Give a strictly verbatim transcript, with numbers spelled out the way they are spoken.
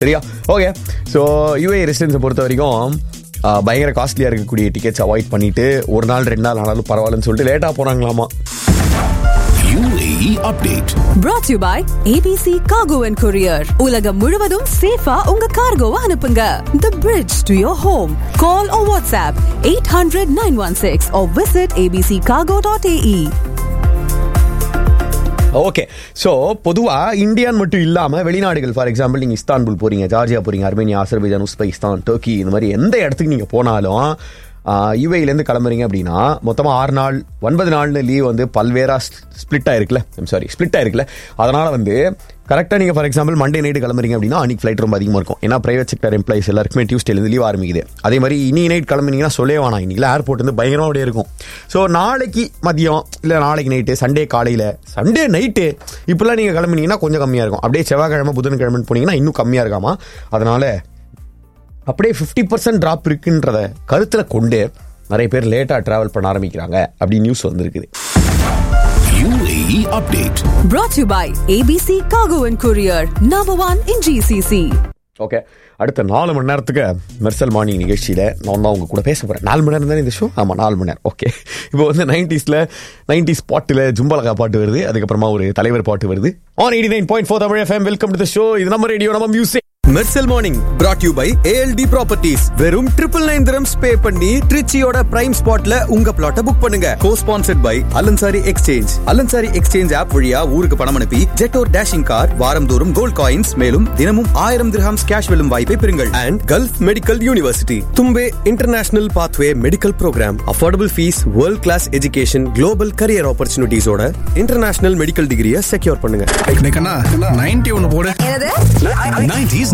சரியா? Okay. So UAE ரெசிடென்ஸை பொறுத்த வரைக்கும் பயங்கர காஸ்ட்லியாக இருக்கக்கூடிய டிக்கெட்ஸ் அவாய்ட் பண்ணிட்டு ஒரு நாள் ரெண்டு நாள் ஆனாலும் பரவாயில்லன்னு சொல்லிட்டு லேட்டாக போனாங்களாமா. U A E update brought to you by A B C Cargo and Courier. உலகம் முழுவதும் சேஃபா உங்க கார்கோவை அனுப்புங்க. The bridge to your home. Call or WhatsApp eight hundred nine one six or visit a b c cargo dot a e. Okay. So பொதுவாக இந்தியான்னு மட்டும் இல்லாமல் வெளிநாடுகள், ஃபார் எக்ஸாம்பிள் நீங்கள் இஸ்தான்புல் போகிறீங்க, ஜார்ஜியா போகிறீங்க, அர்மேனியா, அசர்பைஜான், உஸ்பெகிஸ்தான், டர்க்கி, இந்த மாதிரி எந்த இடத்துக்கு நீங்கள் போனாலும் யூஏஇலேருந்து கிளம்புறீங்க அப்படின்னா மொத்தமாக ஆறு நாள் ஒன்பது நாள்னு லீவ் வந்து பல்வேறா ஸ்பிளிட் ஆயிருக்குல்ல சாரி ஸ்பிளிட் ஆயிருக்குல்ல அதனால் வந்து கரெக்டாக நீங்கள் ஃபார் எக்ஸாம்பிள் மண்டே நைட்டு கிளம்புறீங்க அப்படின்னா அன்றைக்கி ஃப்ளைட் ரொம்ப அதிகமாக இருக்கும். ஏன்னா பிரைவேட் செக்டர் எம்ப்ளாயிஸ் எல்லாருக்குமே டியூஸ்டேலேருந்து லீவ் ஆரம்பிக்குது. அதே மாதிரி இனி நைட் கிளம்புனீங்கன்னா சொல்லவே வேணாம், இன்றைக்கி ஏர்போர்ட் வந்து பயங்கரமாக அப்படியே இருக்கும். ஸோ நாளைக்கு மதியம் இல்லை நாளைக்கு நைட்டு, சண்டே காலையில், சண்டே நைட்டு இப்போல்லாம் நீங்கள் கிளம்புனீங்கன்னா கொஞ்சம் கம்மியாக இருக்கும். அப்படியே செவ்வாய்க்கிழமை புதன்கிழமைன்னு போனீங்கன்னா இன்னும் கம்மியாக இருக்காமா. அதனால் அப்படியே ஃபிஃப்டி பர்சன்ட் ட்ராப் இருக்குன்றத கருத்தில் கொண்டு நிறைய பேர் லேட்டாக ட்ராவல் பண்ண ஆரம்பிக்கிறாங்க அப்படி நியூஸ் வந்திருக்குது. U A E update brought to you by A B C Cargo and Courier, number one in G C C. Okay. அடுத்த நாலு மணி நேரத்துக்கு மெர்சல் மார்னிங் நிகழ்ச்சியில் நான் தான் உங்க கூட பேச போகிறேன். நாலு மணி நேரம் தானே இந்த ஷோ? ஆமாம், நாலு மணி நேரம். ஓகே. இப்போ வந்து நைன்டிஸில் நைன்டிஸ் பாட்டில் ஜும்பலகா பாட்டு வருது, அதுக்கப்புறமா ஒரு தலைவர் பாட்டு வருது. On eighty nine point four Tamil FM. Welcome to the show. இது நம்ம ரேடியோ, நம்ம music. Mersal morning brought you by A L D properties. வெறும் ட்ரிபிள் நைன் திரம்ஸ் பே பண்ணி ட்ரிச்சியோட பிரைம் ஸ்பாட்ல உங்க பிளாட்டை புக் பண்ணுங்க. கோ sponsored by அலன்சாரி exchange. அலன்சாரி exchange app வழியா ஊருக்கு பணம் அனுப்பி ஜெட்டோர் டேஷிங் கார், வாரம் தோறும் கோல்ட் காயின்ஸ், மேலும் தினமும் ஆயிரம் திர்ஹாம்ஸ் கேஷ் வெல்லும் வாய்ப்பை பெறுங்கள். And gulf medical university, Thumbay international pathway medical program, affordable fees, world class education, global career ஆப்பர்ச்சுனிட்டிஸோட international medical டிகிரியை செக்யூர் பண்ணுங்க. நைன்டி ஒன்னு போடு. nineties